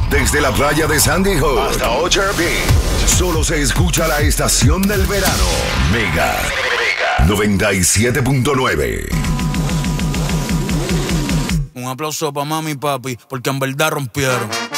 Desde la playa de Sandy Hook hasta Orchard Beach, solo se escucha la estación del verano. Mega 97.9. Un aplauso para mami y papi, porque en verdad rompieron.